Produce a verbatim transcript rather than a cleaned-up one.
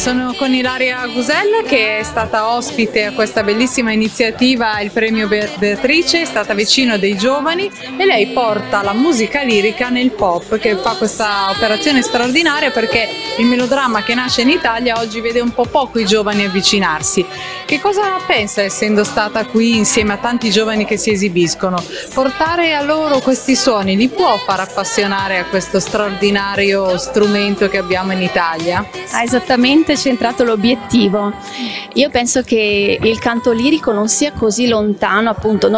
Sono con Ilaria Gusella, che è stata ospite a questa bellissima iniziativa, il premio Beatrice, è stata vicino dei giovani e lei porta la musica lirica nel pop, che fa questa operazione straordinaria perché il melodramma che nasce in Italia oggi vede un po' poco i giovani avvicinarsi. Che cosa pensa, essendo stata qui insieme a tanti giovani che si esibiscono? Portare a loro questi suoni li può far appassionare a questo straordinario strumento che abbiamo in Italia? Ha esattamente centrato l'obiettivo. Io penso che il canto lirico non sia così lontano, appunto,